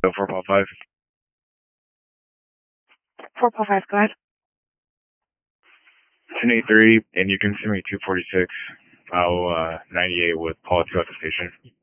So 455. 455, go ahead. 1083, and you can send me 246. I'll 98 with Paul 2 at the station.